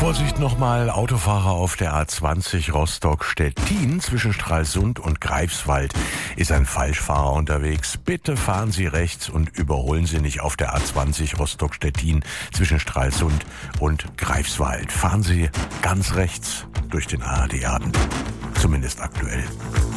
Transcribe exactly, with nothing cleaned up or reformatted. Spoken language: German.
Vorsicht nochmal, Autofahrer auf der A zwanzig Rostock-Stettin zwischen Stralsund und Greifswald ist ein Falschfahrer unterwegs. Bitte fahren Sie rechts und überholen Sie nicht auf der A zwanzig Rostock-Stettin zwischen Stralsund und Greifswald. Fahren Sie ganz rechts durch den A R D-Abend, zumindest aktuell.